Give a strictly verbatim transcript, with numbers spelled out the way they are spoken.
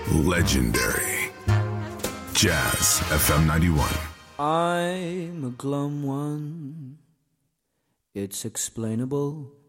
Legendary. Jazz F M ninety-one. I'm a glum one. It's explainable.